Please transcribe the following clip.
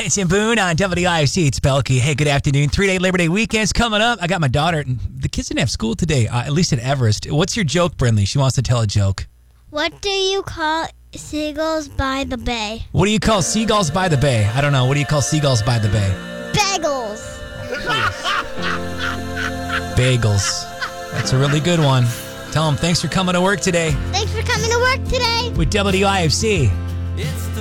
It's in Boone on WIFC. It's Belky. Hey, good afternoon. 3-day Labor Day weekend's coming up. I got my daughter. The kids didn't have school today, at least at Everest. What's your joke, Brinley? She wants to tell a joke. What do you call seagulls by the bay? What do you call seagulls by the bay? I don't know. What do you call seagulls by the bay? Bagels. Bagels. That's a really good one. Tell them thanks for coming to work today. Thanks for coming to work today. With WIFC. It's the